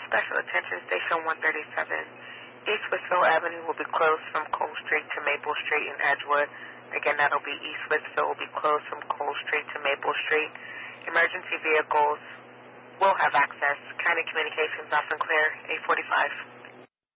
Special attention Station 137. East Westfield Avenue will be closed from Cole Street to Maple Street in Edgewood. Again, that'll be East Westfield will be closed from Cole Street to Maple Street. Emergency vehicles will have access. County Communications off and clear, 845.